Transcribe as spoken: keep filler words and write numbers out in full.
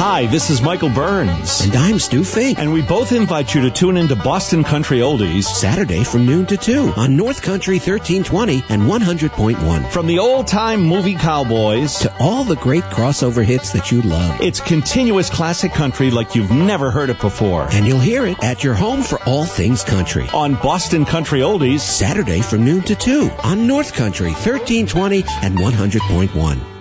Hi, this is Michael Burns. And I'm Stu Fink. And we both invite you to tune into Boston Country Oldies Saturday from noon to two on North Country thirteen twenty and one hundred point one. From the old-time movie cowboys to all the great crossover hits that you love. It's continuous classic country like you've never heard it before. And you'll hear it at your home for all things country. On Boston Country Oldies Saturday from noon to two on North Country thirteen twenty and one hundred point one.